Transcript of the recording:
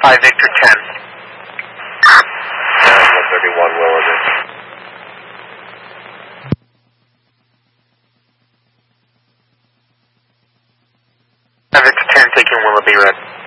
5 Victor 10. 131 Willoughby. 5 Victor 10, taking Willoughby Red.